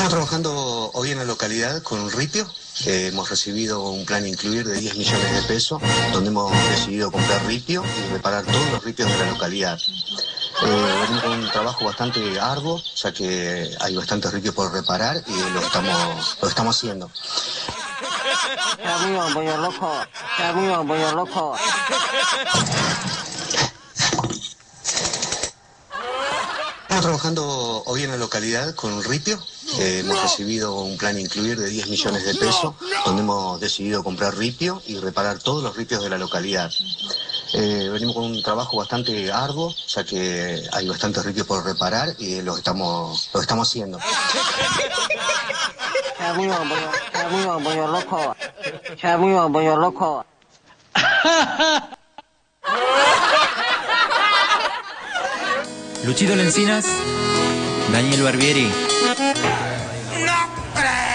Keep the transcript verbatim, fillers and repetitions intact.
Estamos trabajando hoy en la localidad con un ripio. Eh, hemos recibido un plan incluir de diez millones de pesos, donde hemos decidido comprar ripio y reparar todos los ripios de la localidad. Eh, venimos con un trabajo bastante arduo, ya que hay bastantes ripios por reparar y lo estamos, lo estamos haciendo. Amigo, pollo loco. Amigo, pollo loco. Estamos trabajando hoy en la localidad con un ripio. Eh, hemos recibido un plan incluir de diez millones de pesos, donde hemos decidido comprar ripio y reparar todos los ripios de la localidad. Eh, venimos con un trabajo bastante arduo, ya que hay bastantes ripios por reparar y lo estamos, lo estamos haciendo. Amigo, pollo, amigo, pollo loco. Amigo, pollo loco. Luchito Lencinas, Daniel Barbieri. No creo.